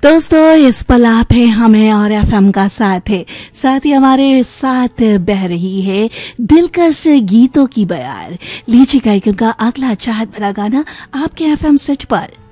दोस्तों इस पल आप है, हमें और एफएम का साथ है, साथ ही हमारे साथ बह रही है दिलकश गीतों की बयार। लीची कार्यक्रम का अगला चाहत भरा गाना आपके एफएम सेट पर।